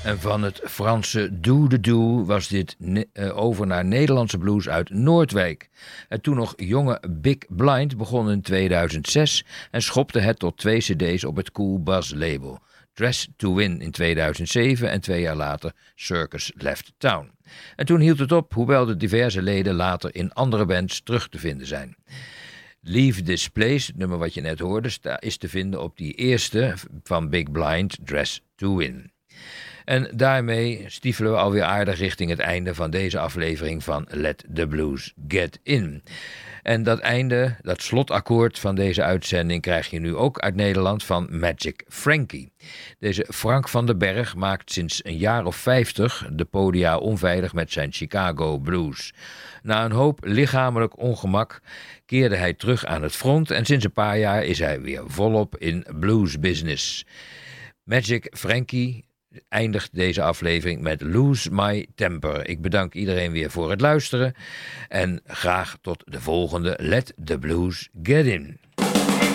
En van het Franse do-de-do was dit over naar Nederlandse blues uit Noordwijk. Het toen nog jonge Big Blind begon in 2006 en schopte het tot 2 cd's op het Cool Buzz label. Dress to Win in 2007 en 2 jaar later Circus Left Town. En toen hield het op, hoewel de diverse leden later in andere bands terug te vinden zijn. Leave This Place, het nummer wat je net hoorde, is te vinden op die eerste van Big Blind, Dress to Win. En daarmee stiefelen we alweer aardig richting het einde van deze aflevering van Let the Blues Get In. En dat einde, dat slotakkoord van deze uitzending krijg je nu ook uit Nederland van Magic Frankie. Deze Frank van den Berg maakt sinds een jaar of 50 de podia onveilig met zijn Chicago Blues. Na een hoop lichamelijk ongemak keerde hij terug aan het front en sinds een paar jaar is hij weer volop in bluesbusiness. Magic Frankie eindigt deze aflevering met Lose My Temper. Ik bedank iedereen weer voor het luisteren en graag tot de volgende Let the Blues Get In.